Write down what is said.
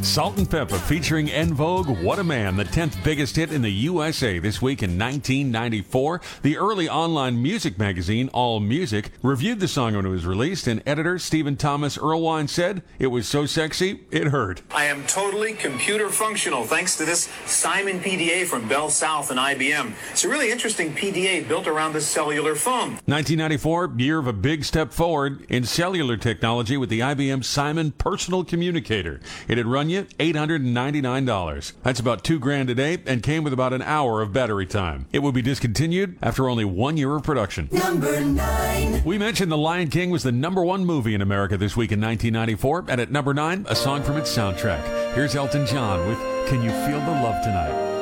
Salt and Pepper featuring En Vogue, What a Man, the 10th biggest hit in the USA this week in 1994. The early online music magazine, All Music, reviewed the song when it was released, and editor Stephen Thomas Erlewine said it was so sexy, it hurt. I am totally computer functional thanks to this Simon PDA from Bell South and IBM. It's a really interesting PDA built around this cellular phone. 1994, year of a big step forward in cellular technology with the IBM Simon Personal Communicator. It had run you $899. That's about $2,000 a day and came with about an hour of battery time. It would be discontinued after only 1 year of production. Number 9. We mentioned The Lion King was the #1 movie in America this week in 1994, and at number 9, a song from its soundtrack. Here's Elton John with Can You Feel the Love Tonight?